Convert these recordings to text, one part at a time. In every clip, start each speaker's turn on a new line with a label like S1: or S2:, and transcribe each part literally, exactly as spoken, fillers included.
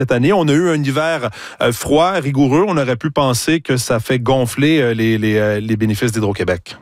S1: Cette année, on a eu un hiver euh, froid, rigoureux. On aurait pu penser que ça fait gonfler euh, les, les, euh, les bénéfices d'Hydro-Québec.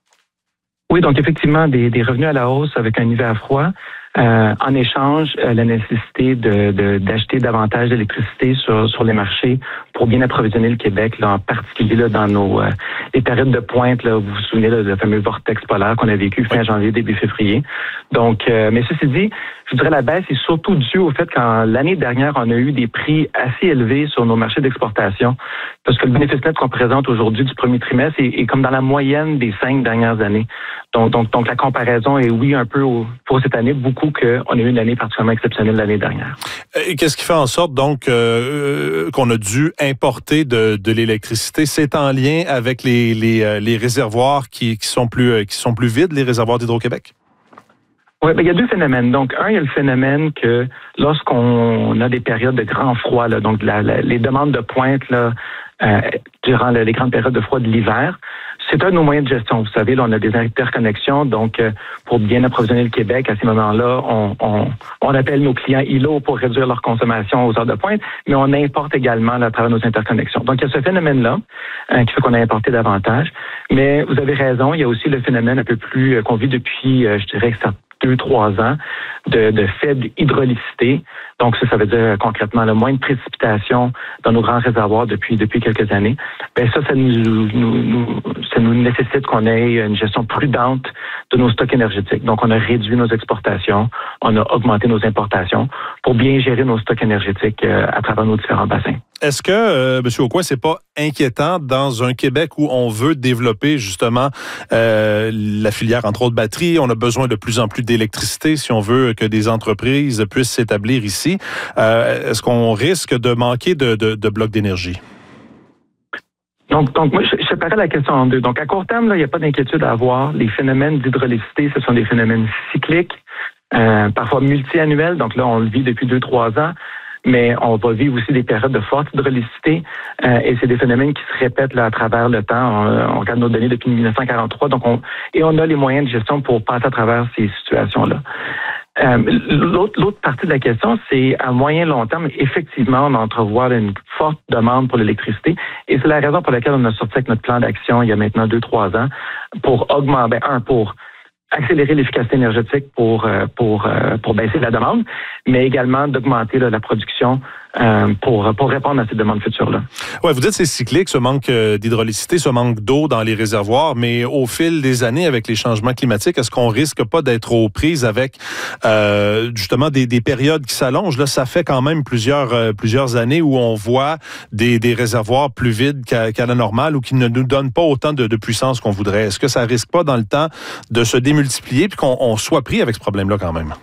S2: Oui, donc effectivement, des, des revenus à la hausse avec un hiver froid. Euh, en échange, euh, la nécessité de, de, d'acheter davantage d'électricité sur, sur les marchés pour bien approvisionner le Québec, là, en particulier là, dans nos euh, les périodes de pointe. Là, vous vous souvenez là, le fameux vortex polaire qu'on a vécu fin janvier, début février. Donc, euh, mais ceci dit, je dirais la baisse est surtout due au fait qu'en l'année dernière, on a eu des prix assez élevés sur nos marchés d'exportation, parce que le bénéfice net qu'on présente aujourd'hui du premier trimestre est, est comme dans la moyenne des cinq dernières années. Donc, donc, donc la comparaison est, oui, un peu au, pour cette année, beaucoup qu'on a eu une année particulièrement exceptionnelle l'année dernière.
S1: Et qu'est-ce qui fait en sorte, donc, euh, qu'on a dû importer de, de l'électricité? C'est en lien avec les, les, les réservoirs qui, qui, sont plus, qui sont plus vides, les réservoirs d'Hydro-Québec?
S2: Oui, ben, il y a deux phénomènes. Donc, un, il y a le phénomène que lorsqu'on a des périodes de grand froid, là, donc la, la, les demandes de pointe là, euh, durant la, les grandes périodes de froid de l'hiver, c'est un de nos moyens de gestion. Vous savez, là, on a des interconnexions, donc euh, pour bien approvisionner le Québec, à ces moments-là, on, on, on appelle nos clients I L O pour réduire leur consommation aux heures de pointe, mais on importe également là, à travers nos interconnexions. Donc, il y a ce phénomène-là euh, qui fait qu'on a importé davantage. Mais vous avez raison, il y a aussi le phénomène un peu plus euh, qu'on vit depuis, euh, je dirais, que ça deux, trois ans de, de faible hydraulicité. Donc, ça, ça veut dire concrètement le moins de précipitations dans nos grands réservoirs depuis depuis quelques années. Ben ça, ça nous, nous, nous ça nous nécessite qu'on ait une gestion prudente de nos stocks énergétiques. Donc, on a réduit nos exportations, on a augmenté nos importations pour bien gérer nos stocks énergétiques euh, à travers nos différents bassins.
S1: Est-ce que, euh, M. Aucoin, c'est pas inquiétant dans un Québec où on veut développer justement euh, la filière, entre autres, batteries? On a besoin de plus en plus d'électricité si on veut que des entreprises puissent s'établir ici. Euh, est-ce qu'on risque de manquer de, de, de blocs d'énergie?
S2: Donc, donc moi, je, je séparais la question en deux. Donc, à court terme, là, il n'y a pas d'inquiétude à avoir. Les phénomènes d'hydraulicité, ce sont des phénomènes cycliques, euh, parfois multi-annuels. Donc là, on le vit depuis deux, trois ans. Mais on va vivre aussi des périodes de forte hydraulicité euh, et c'est des phénomènes qui se répètent là, à travers le temps. On, on regarde nos données depuis dix-neuf cent quarante-trois, donc on et on a les moyens de gestion pour passer à travers ces situations-là. Euh, l'autre, l'autre partie de la question, c'est à moyen long terme, effectivement, on entrevoit une forte demande pour l'électricité et c'est la raison pour laquelle on a sorti avec notre plan d'action il y a maintenant deux, trois ans pour augmenter, ben, un, pour accélérer l'efficacité énergétique pour pour pour baisser la demande, mais également d'augmenter là, la production euh, pour pour répondre à ces demandes futures-là.
S1: Ouais, vous dites c'est cyclique, ce manque d'hydraulicité, ce manque d'eau dans les réservoirs, mais au fil des années, avec les changements climatiques, est-ce qu'on risque pas d'être aux prises avec euh, justement des, des périodes qui s'allongent? Là, ça fait quand même plusieurs euh, plusieurs années où on voit des, des réservoirs plus vides qu'à, qu'à la normale ou qui ne nous donnent pas autant de, de puissance qu'on voudrait. Est-ce que ça risque pas dans le temps de se démultiplier puis qu'on on soit pris avec ce problème-là quand même?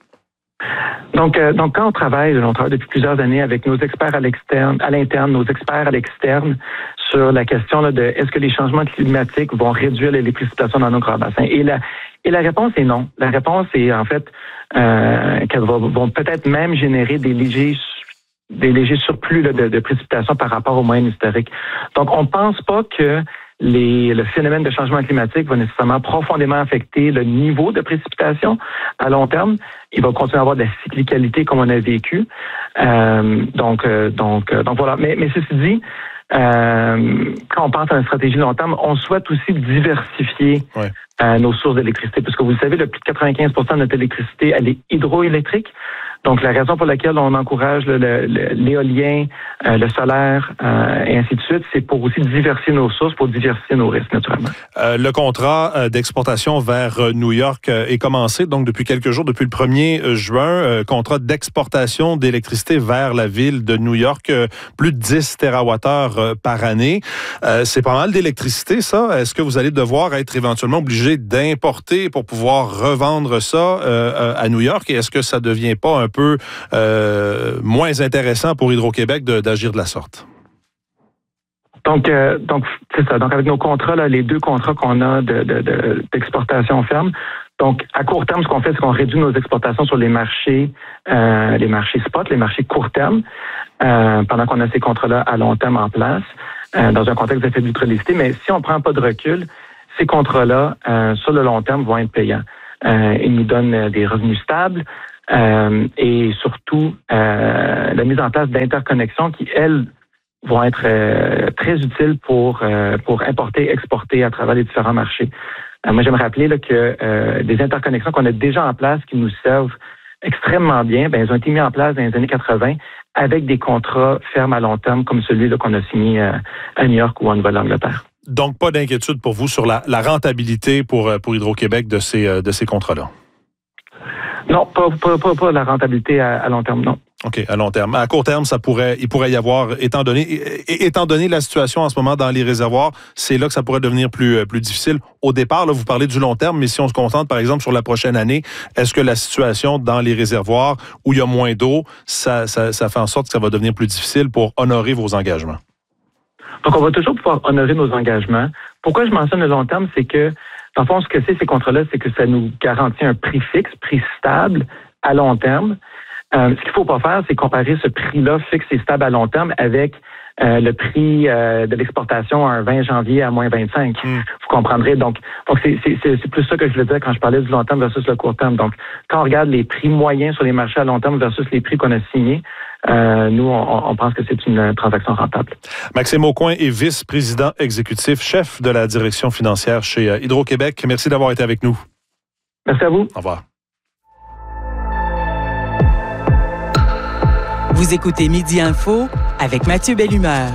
S2: Donc, euh, donc quand on travaille, on travaille depuis plusieurs années avec nos experts à l'externe, à l'interne, nos experts à l'externe sur la question là, de est-ce que les changements climatiques vont réduire les précipitations dans nos grands bassins. Et la, et la réponse est non. La réponse est en fait euh, qu'elles vont, vont peut-être même générer des légers des légers surplus là, de, de précipitations par rapport aux moyennes historiques. Donc, on ne pense pas que Les, le phénomène de changement climatique va nécessairement profondément affecter le niveau de précipitation à long terme. Il va continuer à avoir de la cyclicalité comme on a vécu. Euh, donc, euh, donc, euh, donc voilà. Mais, mais ceci dit, euh, quand on pense à une stratégie long terme, on souhaite aussi diversifier ouais. euh, nos sources d'électricité, parce que vous le savez, le plus de quatre-vingt-quinze pour cent de notre électricité, elle est hydroélectrique. Donc, la raison pour laquelle on encourage le, le, l'éolien, euh, le solaire euh, et ainsi de suite, c'est pour aussi diversifier nos sources, pour diversifier nos risques, naturellement.
S1: Euh, le contrat euh, d'exportation vers euh, New York euh, est commencé, donc depuis quelques jours, depuis le premier juin, euh, contrat d'exportation d'électricité vers la ville de New York, euh, plus de dix térawattheures euh, par année. Euh, c'est pas mal d'électricité, ça. Est-ce que vous allez devoir être éventuellement obligé d'importer pour pouvoir revendre ça euh, à New York? Et est-ce que ça devient pas un peu euh, moins intéressant pour Hydro-Québec de, d'agir de la sorte?
S2: Donc, euh, donc c'est ça. Donc, avec nos contrats, là, les deux contrats qu'on a de, de, de, d'exportation ferme, donc, à court terme, ce qu'on fait, c'est qu'on réduit nos exportations sur les marchés, euh, les marchés spot, les marchés court terme, euh, pendant qu'on a ces contrats-là à long terme en place, euh, dans un contexte de faible hydraulicité. Mais si on prend pas de recul, ces contrats-là, euh, sur le long terme, vont être payants. Euh, ils nous donnent des revenus stables. euh, et surtout euh, la mise en place d'interconnexions qui, elles, vont être euh, très utiles pour euh, pour importer, exporter à travers les différents marchés. Euh, moi, j'aimerais rappeler là, que euh, des interconnexions qu'on a déjà en place qui nous servent extrêmement bien, ben, elles ont été mises en place dans les années quatre-vingt avec des contrats fermes à long terme comme celui là, qu'on a signé euh, à New York ou en Nouvelle-Angleterre.
S1: Donc, pas d'inquiétude pour vous sur la, la rentabilité pour, pour Hydro-Québec de ces, de ces contrats-là?
S2: Non, pas, pas, pas, pas la rentabilité à, à long terme, non.
S1: OK, à long terme. À court terme, ça pourrait, il pourrait y avoir, étant donné, étant donné la situation en ce moment dans les réservoirs, c'est là que ça pourrait devenir plus, plus difficile. Au départ, là, vous parlez du long terme, mais si on se concentre, par exemple, sur la prochaine année, est-ce que la situation dans les réservoirs où il y a moins d'eau, ça, ça, ça fait en sorte que ça va devenir plus difficile pour honorer vos engagements?
S2: Donc, on va toujours pouvoir honorer nos engagements. Pourquoi je mentionne le long terme, c'est que, dans le fond, ce que c'est ces contrats-là, c'est que ça nous garantit un prix fixe, prix stable à long terme. Euh, ce qu'il ne faut pas faire, c'est comparer ce prix-là fixe et stable à long terme avec euh, le prix euh, de l'exportation un vingt janvier à moins vingt-cinq. Mm. Vous comprendrez. Donc, donc c'est, c'est, c'est plus ça que je voulais dire quand je parlais du long terme versus le court terme. Donc, quand on regarde les prix moyens sur les marchés à long terme versus les prix qu'on a signés, euh, nous, on, on pense que c'est une transaction rentable.
S1: Maxime Aucoin est vice-président exécutif, chef de la direction financière chez Hydro-Québec. Merci d'avoir été avec nous.
S2: Merci à vous.
S1: Au revoir.
S3: Vous écoutez Midi Info avec Mathieu Bellumeur.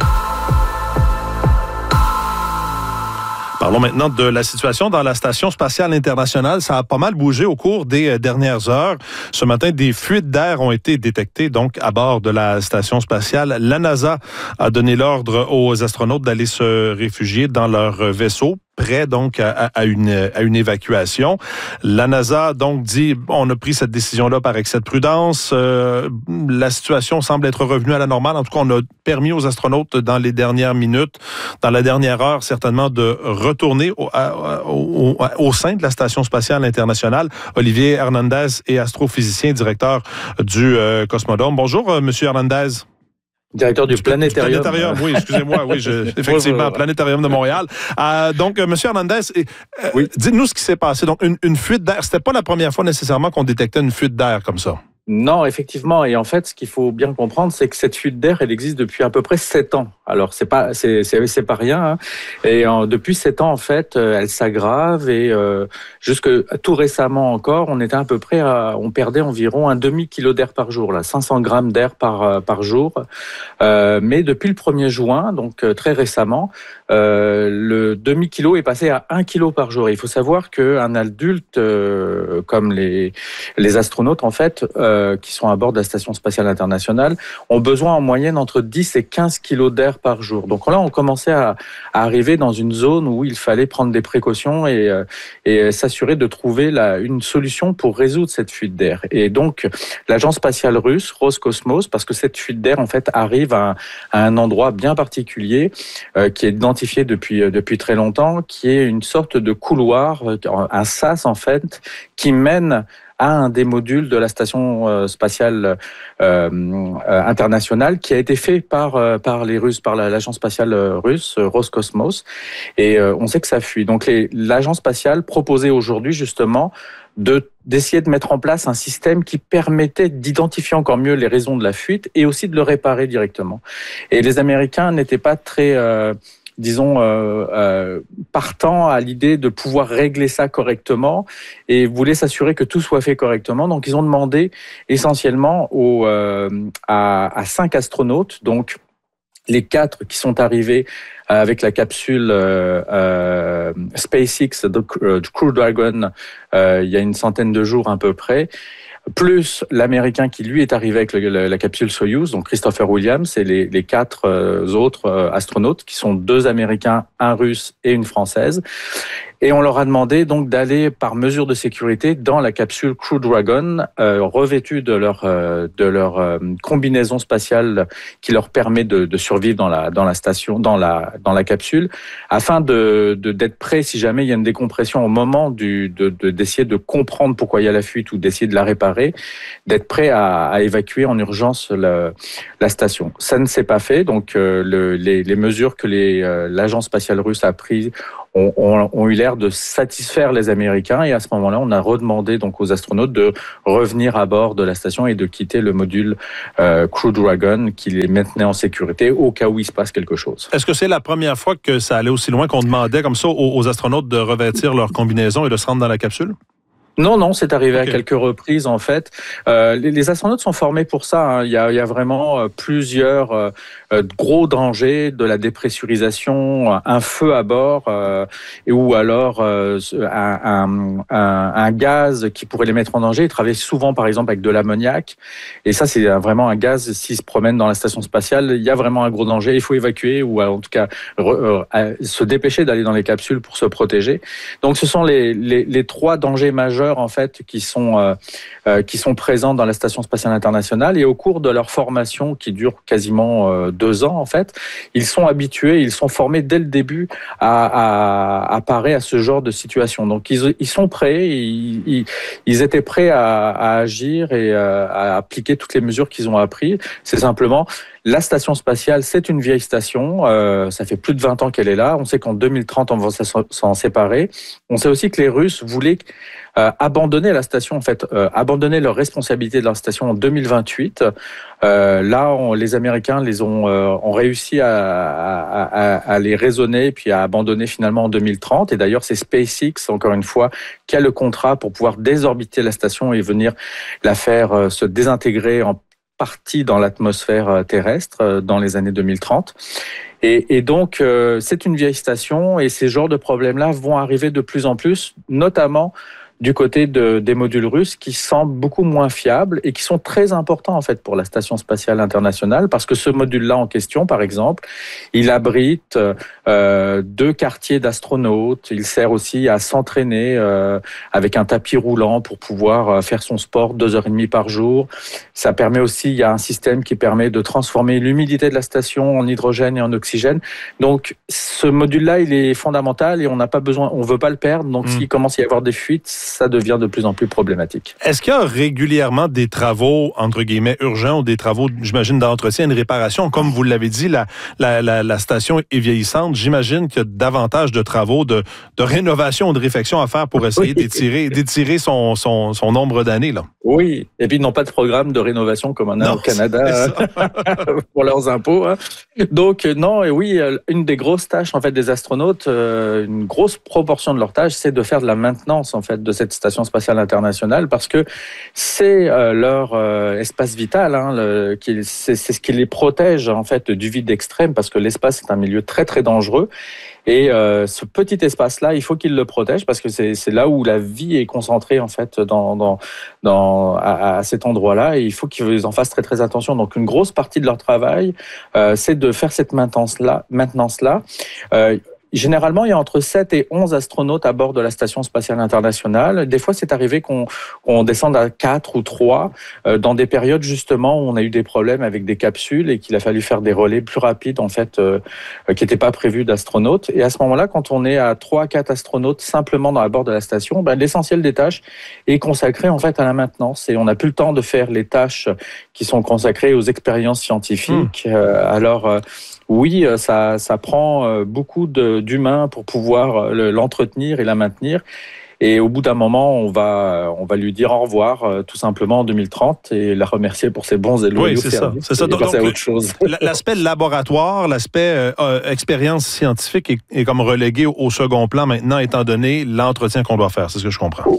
S1: Parlons maintenant de la situation dans la Station spatiale internationale. Ça a pas mal bougé au cours des dernières heures. Ce matin, des fuites d'air ont été détectées donc à bord de la Station spatiale. La NASA a donné l'ordre aux astronautes d'aller se réfugier dans leur vaisseau, prêt donc à, à, une, à une évacuation. La NASA donc dit, on a pris cette décision-là par excès de prudence. Euh, la situation semble être revenue à la normale. En tout cas, on a permis aux astronautes dans les dernières minutes, dans la dernière heure certainement, de retourner au, à, au, au sein de la Station spatiale internationale. Olivier Hernandez est astrophysicien, directeur du euh, Cosmodrome. Bonjour, euh, Monsieur Hernandez.
S4: Directeur du, du planétarium.
S1: Planétarium, oui, excusez-moi, oui, je, effectivement, Planétarium de Montréal. Euh, donc, euh, Monsieur Hernandez, euh, oui. dites-nous ce qui s'est passé. Donc, une, une fuite d'air, c'était pas la première fois nécessairement qu'on détectait une fuite d'air comme ça.
S4: Non, effectivement. Et en fait, ce qu'il faut bien comprendre, c'est que cette fuite d'air, elle existe depuis à peu près sept ans. Alors, c'est pas, c'est, c'est, c'est pas rien. Hein. Et en, depuis sept ans, en fait, elle s'aggrave et euh, jusque tout récemment encore, on était à peu près, à, on perdait environ un demi kilo d'air par jour, là, cinq cents grammes d'air par par jour. Euh, mais depuis le premier juin, donc très récemment, euh, le demi kilo est passé à un kilo par jour. Et il faut savoir qu'un adulte, euh, comme les les astronautes, en fait. Euh, qui sont à bord de la Station spatiale internationale, ont besoin en moyenne entre dix et quinze kilos d'air par jour. Donc là, on commençait à, à arriver dans une zone où il fallait prendre des précautions et, et s'assurer de trouver la, une solution pour résoudre cette fuite d'air. Et donc, l'agence spatiale russe, Roscosmos, parce que cette fuite d'air, en fait, arrive à, à un endroit bien particulier, euh, qui est identifié depuis, depuis très longtemps, qui est une sorte de couloir, un sas, en fait, qui mène à un des modules de la station spatiale euh, euh, internationale qui a été fait par euh, par les Russes, par la, l'agence spatiale russe Roscosmos, et euh, on sait que ça fuit. Donc les, l'agence spatiale proposait aujourd'hui justement de d'essayer de mettre en place un système qui permettait d'identifier encore mieux les raisons de la fuite et aussi de le réparer directement. Et les Américains n'étaient pas très euh, disons, euh, euh, partant à l'idée de pouvoir régler ça correctement et voulaient s'assurer que tout soit fait correctement. Donc, ils ont demandé essentiellement aux, euh, à, à cinq astronautes, donc les quatre qui sont arrivés avec la capsule euh, euh, SpaceX de Crew Dragon euh, il y a une centaine de jours à peu près, plus l'Américain qui, lui, est arrivé avec le, la, la capsule Soyuz, donc Christopher Williams, et les, les quatre euh, autres euh, astronautes, qui sont deux Américains, un Russe et une Française. Et on leur a demandé donc d'aller par mesure de sécurité dans la capsule Crew Dragon, euh, revêtue de leur euh, de leur euh, combinaison spatiale qui leur permet de, de survivre dans la dans la station, dans la dans la capsule, afin de, de d'être prêt si jamais il y a une décompression au moment du de, de d'essayer de comprendre pourquoi il y a la fuite ou d'essayer de la réparer, d'être prêt à, à évacuer en urgence la, la station. Ça ne s'est pas fait, donc euh, le, les, les mesures que les euh, l'agence spatiale russe a prises ont, ont, ont eu l'air de satisfaire les Américains. Et à ce moment-là, on a redemandé donc aux astronautes de revenir à bord de la station et de quitter le module euh, Crew Dragon qui les maintenait en sécurité au cas où il se passe quelque chose.
S1: Est-ce que c'est la première fois que ça allait aussi loin qu'on demandait comme ça aux, aux astronautes de revêtir leur combinaison et de se rendre dans la capsule?
S4: Non, non, c'est arrivé okay. à quelques reprises en fait. Euh, les, les astronautes sont formés pour ça. Hein. Il y a, il y a vraiment euh, plusieurs euh, gros dangers, de la dépressurisation, un feu à bord, euh, et ou alors euh, un, un, un, un gaz qui pourrait les mettre en danger. Ils travaillent souvent, par exemple, avec de l'ammoniac. Et ça, c'est vraiment un gaz. S'ils se promènent dans la station spatiale, il y a vraiment un gros danger. Il faut évacuer ou en tout cas re, euh, se dépêcher d'aller dans les capsules pour se protéger. Donc, ce sont les, les, les trois dangers majeurs en fait qui sont euh, euh, qui sont présents dans la Station spatiale internationale, et au cours de leur formation qui dure quasiment euh, deux ans en fait, ils sont habitués, ils sont formés dès le début à, à, à parer à ce genre de situation. Donc ils, ils sont prêts, ils, ils, ils étaient prêts à, à agir et à, à appliquer toutes les mesures qu'ils ont appris. C'est simplement la station spatiale, c'est une vieille station. Euh, ça fait plus de vingt ans qu'elle est là. On sait qu'en deux mille trente, on va s'en séparer. On sait aussi que les Russes voulaient euh, abandonner la station, en fait, euh, abandonner leur responsabilité de la station en deux mille vingt-huit. Euh, là, on, les Américains les ont, euh, ont réussi à, à, à, à les raisonner puis à abandonner finalement en deux mille trente. Et d'ailleurs, c'est SpaceX, encore une fois, qui a le contrat pour pouvoir désorbiter la station et venir la faire euh, se désintégrer en partie dans l'atmosphère terrestre dans les années deux mille trente. Et, et donc, euh, c'est une vieille station et ces genres de problèmes-là vont arriver de plus en plus, notamment du côté de, des modules russes qui semblent beaucoup moins fiables et qui sont très importants en fait pour la Station spatiale internationale, parce que ce module-là en question, par exemple, il abrite euh, deux quartiers d'astronautes. Il sert aussi à s'entraîner euh, avec un tapis roulant pour pouvoir faire son sport deux heures et demie par jour. Ça permet aussi, il y a un système qui permet de transformer l'humidité de la station en hydrogène et en oxygène. Donc, ce module-là, il est fondamental et on n'a pas besoin, on veut pas le perdre. Donc, mmh. s'il commence à y avoir des fuites, ça devient de plus en plus problématique.
S1: Est-ce qu'il y a régulièrement des travaux, entre guillemets, urgents ou des travaux, j'imagine, d'entretien et de réparation? Comme vous l'avez dit, la, la, la, la station est vieillissante. J'imagine qu'il y a davantage de travaux, de, de rénovation ou de réflexion à faire pour essayer oui. d'étirer, d'étirer son, son, son nombre d'années, là.
S4: Oui, et puis ils n'ont pas de programme de rénovation comme on a non, au Canada pour leurs impôts. Hein. Donc non, et oui, une des grosses tâches en fait des astronautes, euh, une grosse proportion de leur tâche, c'est de faire de la maintenance en fait de cette station spatiale internationale, parce que c'est euh, leur euh, espace vital, hein, le, qui, c'est, c'est ce qui les protège en fait du vide extrême, parce que l'espace est un milieu très très dangereux. Et euh, ce petit espace-là, il faut qu'ils le protègent, parce que c'est, c'est là où la vie est concentrée en fait dans, dans, dans, à, à cet endroit-là, et il faut qu'ils en fassent très très attention. Donc une grosse partie de leur travail, euh, c'est de faire cette maintenance-là. Maintenance-là. Euh, Généralement, il y a entre sept et onze astronautes à bord de la Station spatiale internationale. Des fois, c'est arrivé qu'on, qu'on descende à quatre ou trois euh, dans des périodes justement où on a eu des problèmes avec des capsules et qu'il a fallu faire des relais plus rapides en fait, euh, qui n'étaient pas prévus d'astronautes. Et à ce moment-là, quand on est à trois à quatre astronautes simplement dans la bord de la station, ben, l'essentiel des tâches est consacré en fait à la maintenance, et on n'a plus le temps de faire les tâches qui sont consacrées aux expériences scientifiques. Mmh. Euh, alors euh, oui, ça, ça prend beaucoup de, d'humains pour pouvoir l'entretenir et la maintenir. Et au bout d'un moment, on va, on va lui dire au revoir, tout simplement, en deux mille trente, et la remercier pour ses bons et loyaux
S1: oui, c'est
S4: services.
S1: Ça, c'est ça.
S4: Et donc, passer à autre chose.
S1: L'aspect laboratoire, l'aspect euh, expérience scientifique est, est comme relégué au, au second plan maintenant, étant donné l'entretien qu'on doit faire. C'est ce que je comprends.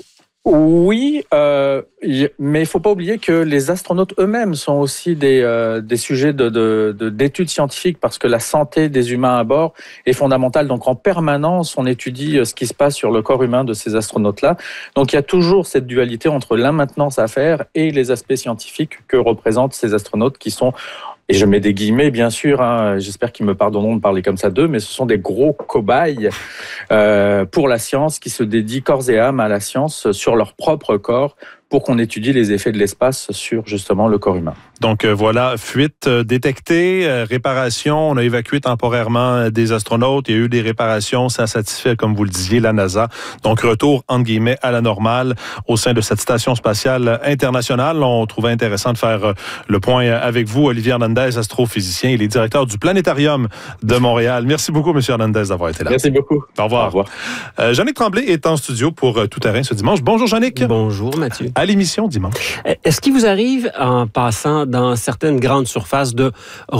S4: Oui, euh, mais il ne faut pas oublier que les astronautes eux-mêmes sont aussi des, euh, des sujets de, de, de, d'études scientifiques, parce que la santé des humains à bord est fondamentale. Donc en permanence, on étudie ce qui se passe sur le corps humain de ces astronautes-là. Donc il y a toujours cette dualité entre la maintenance à faire et les aspects scientifiques que représentent ces astronautes qui sont... Et je mets des guillemets, bien sûr, hein, j'espère qu'ils me pardonneront de parler comme ça d'eux, mais ce sont des gros cobayes euh, pour la science, qui se dédient corps et âme à la science sur leur propre corps pour qu'on étudie les effets de l'espace sur justement le corps humain.
S1: Donc euh, voilà, fuite euh, détectée, euh, réparation, on a évacué temporairement euh, des astronautes, il y a eu des réparations, ça satisfait, comme vous le disiez, la NASA. Donc retour, entre guillemets, à la normale au sein de cette station spatiale internationale. On trouvait intéressant de faire euh, le point avec vous, Olivier Hernandez, astrophysicien, il est directeur du Planétarium de Montréal. Merci beaucoup, M. Hernandez, d'avoir été là.
S4: Merci beaucoup.
S1: Au revoir.
S4: Au revoir.
S1: Euh, Jannick Tremblay est en studio pour euh, Tout Terrain ce dimanche. Bonjour, Jannick.
S5: Bonjour, Mathieu.
S1: À l'émission dimanche.
S5: Est-ce qu'il vous arrive, en passant dans certaines grandes surfaces, de